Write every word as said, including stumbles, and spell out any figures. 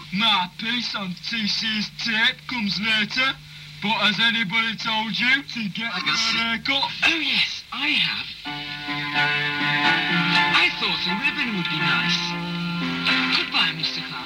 My piece on T C's tape comes later. But has anybody told you to get I your see. haircut? Oh, yes, I have. I thought a ribbon would be nice. Goodbye, Mister Clark.